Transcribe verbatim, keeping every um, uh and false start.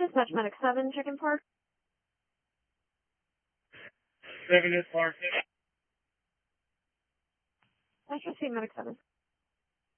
Dispatch Medic seven, Chicken Park. seven is Park. I should see Medic seven.